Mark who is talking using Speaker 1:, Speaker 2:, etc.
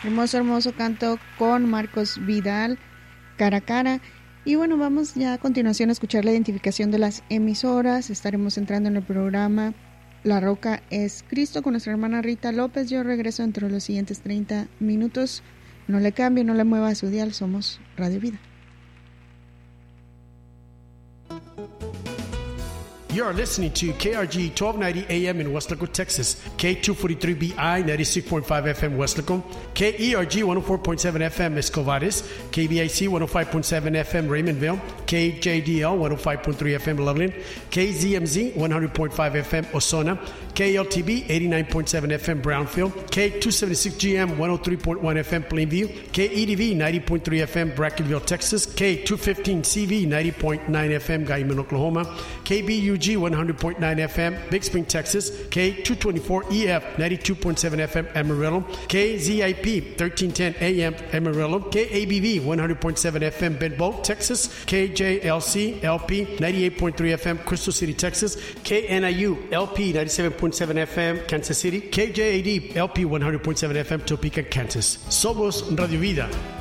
Speaker 1: Hermoso, hermoso canto con Marcos Vidal, Cara a Cara. Y bueno, vamos ya a continuación a escuchar la identificación de las emisoras. Estaremos entrando en el programa La Roca es Cristo con nuestra hermana Rita López. Yo regreso dentro de los siguientes 30 minutos. No le cambie, no le mueva a su dial. Somos Radio Vida.
Speaker 2: You are listening to KRG 1290 AM in Westlaco, Texas, K243BI 96.5 FM Westlaco, KERG 104.7 FM Escovares, KBIC 105.7 FM Raymondville, KJDL 105.3 FM Loveland, KZMZ 100.5 FM Osona, KLTB 89.7 FM Brownfield, K276GM 103.1 FM Plainview, KEDV 90.3 FM Brackenville, Texas, K215CV 90.9 FM Guyman, Oklahoma, KBUG 100.9 FM Big Spring, Texas, K224EF 92.7 FM Amarillo, KZIP 1310 AM Amarillo, KABV 100.7 FM Bedboe, Texas, KJLC LP 98.3 FM Crystal City, Texas, KNIU LP 97.7 FM Kansas City, KJAD LP 100.7 FM Topeka, Kansas. Somos Radio Vida.